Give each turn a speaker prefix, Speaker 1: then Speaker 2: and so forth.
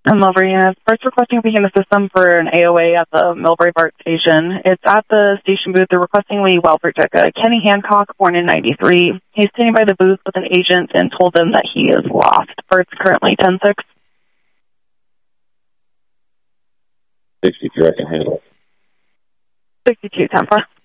Speaker 1: I'm Milbury Units. First requesting to begin the system for an AOA at the Milbury BART station. It's at the station booth. They're requesting we well protect Kenny Hancock, born in 93. He's standing by the booth with an agent and told them that he is lost. BART's currently 10-6.
Speaker 2: 63, I can handle.
Speaker 1: 62, 10-4.